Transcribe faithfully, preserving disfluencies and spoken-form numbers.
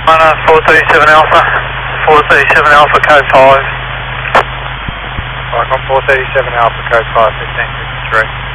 uh, four thirty-seven Alpha, four thirty-seven Alpha, code five. Right, on four thirty-seven Alpha, code five, fifteen fifty-three.